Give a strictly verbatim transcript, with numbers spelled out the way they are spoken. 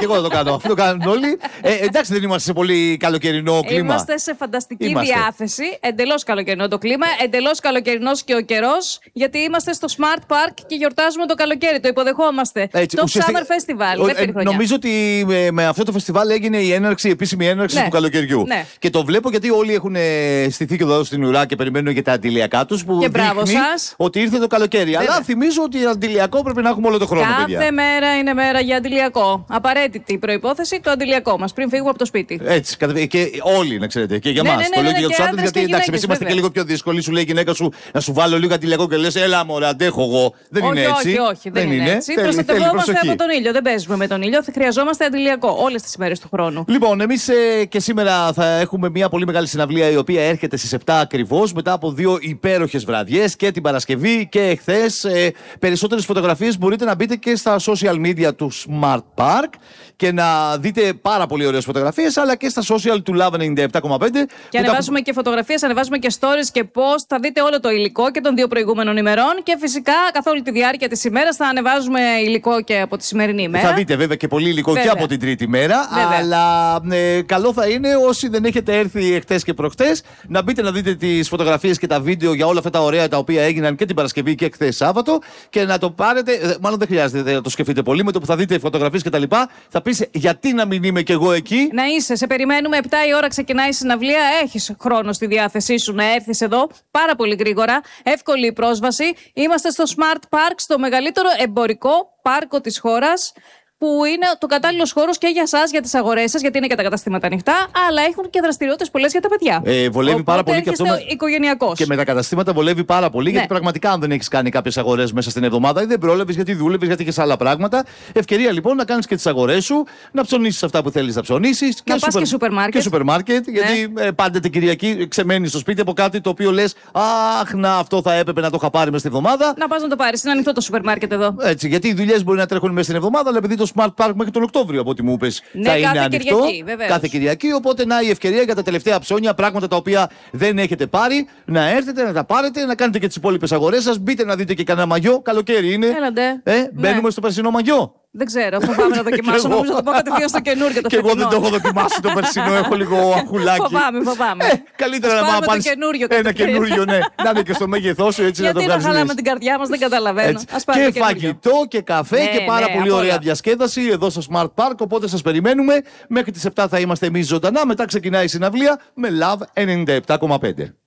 και εγώ δεν το κάνω. Αυτό το κάνουν όλοι. Ε, εντάξει, δεν είμαστε σε πολύ καλοκαιρινό κλίμα. Είμαστε σε φανταστική Είμαστε. διάθεση. Εντελώς καλοκαιρινό το κλίμα. Εντελώς καλοκαιρινός και ο καιρός. Γιατί είμαστε στο Smart Park και γιορτάζουμε το καλοκαίρι. Το υποδεχόμαστε. Έτσι, το ουσιαστικά, Summer Festival. ο, δεύτερη ε, χρονιά. νομίζω ότι με, με αυτό το φεστιβάλ έγινε η έναρξη, η επίσημη έναρξη Ναι. του καλοκαιριού. Ναι. Και το βλέπω γιατί όλοι έχουν ε, στηθεί και εδώ στην ουρά και περιμένουν για τα αντιλιακά τους. Που Και μπράβο δείχνει σας. ότι ήρθε το καλοκαίρι. Βέβαια. Αλλά θυμίζω ότι αντιλιακό πρέπει να έχουμε όλο το χρόνο, Κάθε παιδιά. μέρα είναι μέρα για αντιλιακό. Απαραίτητη προϋπόθεση το αντιλιακό μας πριν φύγουμε από το σπίτι. Έτσι, κατα- και όλοι να ξέρετε. Και για Ναι, μας. ναι, ναι, Το λέω ναι, και για και τους άντρες, άντρες γιατί και εντάξει, εμείς γυναίκες, είμαστε και βέβαια. λίγο πιο δύσκολοι. Σου λέει η γυναίκα σου να σου βάλω λίγο αντιλιακό και λες, έλα μωρέ, αντέχω εγώ. Δεν όχι, είναι έτσι. όχι, όχι, δεν, είναι έτσι. Θέλει- θέλει Προστατευόμαστε προσοχή. από τον ήλιο. Δεν παίζουμε με τον ήλιο. Χρειαζόμαστε αντιλιακό όλες τις ημέρες του χρόνου. Λοιπόν, εμείς ε, και σήμερα θα έχουμε μια πολύ μεγάλη συναυλία η οποία έρχεται στις επτά ακριβώς μετά από δύο υπέροχες βραδιές και την Παρασκευή και εχθές. Ε, περισσότερες φωτογραφίες μπορείτε να μπείτε και στα social media του Smart Park και να δείτε πάρα πολύ ωραίες φωτογραφίες, αλλά και στα social του Love ενενήντα επτά κόμμα πέντε. Και ανεβάζουμε και φωτογραφίες, ανεβάζουμε και stories και post. Θα δείτε όλο το υλικό και των δύο προηγούμενων ημερών. Και φυσικά καθ' όλη τη διάρκεια της ημέρας θα ανεβάζουμε υλικό και από τη σημερινή ημέρα. Θα δείτε βέβαια και πολύ υλικό Βέβαια. και από την τρίτη μέρα. Βέβαια. Αλλά ε, καλό θα είναι όσοι δεν έχετε έρθει εχθές και προχτές να μπείτε να δείτε τις φωτογραφίες και τα βίντεο για όλα αυτά τα ωραία τα οποία έγιναν και την Παρασκευή και εχθές Σάββατο και να το πάρετε. ε, Μάλλον δεν χρειάζεται να το σκεφτείτε πολύ. Με το που θα δείτε φωτογραφίες κτλ. Θα πεις γιατί να μην είμαι κι εγώ εκεί. Να είσαι, σε περιμένουμε. επτά η ώρα ξεκινάει η συναυλία. Έχεις χρόνο στη διάθεσή σου να έρθεις εδώ πάρα πολύ γρήγορα. Εύκολη η πρόσβαση. Είμαστε στο Smart Park, στο μεγαλύτερο εμπορικό πάρκο της χώρας. Που είναι το κατάλληλο χώρο και για εσάς, για τις αγορές σας, γιατί είναι και τα καταστήματα ανοιχτά, αλλά έχουν και δραστηριότητες πολλές για τα παιδιά. Ε, βολεύει Οπότε πάρα πολύ και αυτό. έρχεστε Με... οικογενειακός. Και με τα καταστήματα βολεύει πάρα πολύ, Ναι. γιατί πραγματικά αν δεν έχεις κάνει κάποιες αγορές μέσα στην εβδομάδα ή δεν πρόλαβες γιατί δούλευες, γιατί είχες άλλα πράγματα. Ευκαιρία λοιπόν να κάνεις και τις αγορές σου, να ψωνίσεις αυτά που θέλεις να ψωνίσεις. Να πας και σούπερ μάρκετ. Και σούπερ μάρκετ, γιατί ε, πάντα την Κυριακή ξεμένεις στο σπίτι από κάτι το οποίο λες, αχ, να αυτό θα έπρεπε να το είχα πάρει μέσα στη εβδομάδα. Να πας να το πάρεις. Είναι ανοιχτό το σούπερ μάρκετ εδώ. Έτσι, γιατί οι δουλειές μπορεί να τρέχουν μέσα στην εβδομάδα, αλλά επειδή το Smart Park μέχρι τον Οκτώβριο, από ό,τι μου είπες, Ναι, θα κάθε είναι ανοιχτό. Κυριακή, βεβαίως. Κάθε Κυριακή. Οπότε να η ευκαιρία για τα τελευταία ψώνια, πράγματα τα οποία δεν έχετε πάρει, να έρθετε, να τα πάρετε, να κάνετε και τις υπόλοιπες αγορές σας. Μπείτε να δείτε και κανένα μαγιό. Καλοκαίρι είναι. Έλαντε. Ε, Ναι. μπαίνουμε στο περσινό μαγιό. Δεν ξέρω, φοβάμαι να δοκιμάσω. Κι εγώ. Νομίζω θα το πω κατευθείαν στο καινούργιο το Και εγώ δεν φετινό. το έχω δοκιμάσει το περσινό, έχω λίγο αχουλάκι. Φοβάμαι, φοβάμαι. Ε, καλύτερα Ας να πάρουμε μα το πάρεις καινούριο ένα κατευθείαν. καινούριο, ναι. Να είναι και στο μέγεθό σου, έτσι να το Γιατί να βγάλεις. χαλάμε την καρδιά μας, δεν καταλαβαίνω. Έτσι. Ας πάρουμε Και καινούριο. φαγητό και καφέ Ναι, και πάρα ναι, πολύ απ' ωραία όλα. διασκέδαση εδώ στο Smart Park. Οπότε σας περιμένουμε. Μέχρι τις επτά θα είμαστε εμείς ζωντανά. Μετά ξεκινάει η συναυλία με Love ενενήντα επτά κόμμα πέντε.